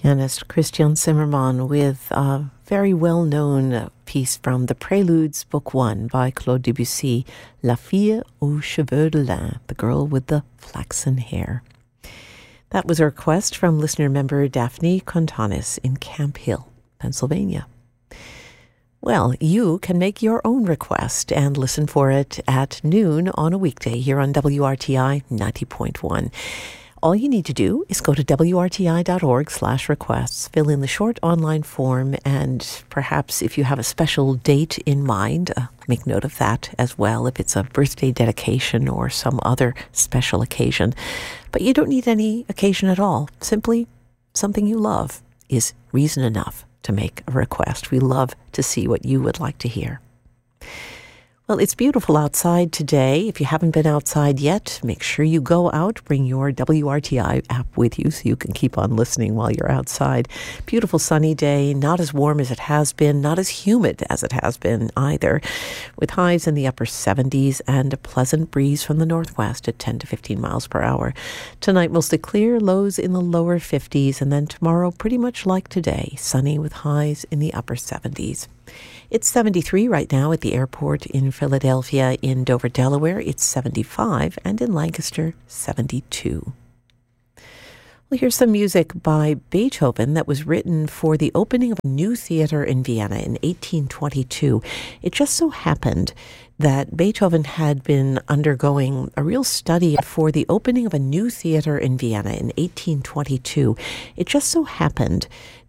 Pianist Christian Zimmermann with a very well-known piece from the Preludes, Book 1 by Claude Debussy, La fille aux cheveux de lin, the girl with the flaxen hair. That was a request from listener member Daphne Contanis in Camp Hill, Pennsylvania. Well, you can make your own request and listen for it at noon on a weekday here on WRTI 90.1. All you need to do is go to wrti.org/requests, fill in the short online form, and perhaps if you have a special date in mind, make note of that as well, if it's a birthday dedication or some other special occasion. But you don't need any occasion at all. Simply something you love is reason enough to make a request. We love to see what you would like to hear. Well, it's beautiful outside today. If you haven't been outside yet, make sure you go out, bring your WRTI app with you so you can keep on listening while you're outside. Beautiful sunny day, not as warm as it has been, not as humid as it has been either, with highs in the upper 70s and a pleasant breeze from the northwest at 10 to 15 miles per hour. Tonight, mostly clear, lows in the lower 50s, and then tomorrow, pretty much like today, sunny with highs in the upper 70s. It's 73 right now at the airport in Philadelphia. In Dover, Delaware, it's 75, and in Lancaster, 72. Well, here's some music by Beethoven that was written for the opening of a new theater in Vienna in 1822. It just so happened that Beethoven had been undergoing a real study for the opening of a new theater in Vienna in 1822. It just so happened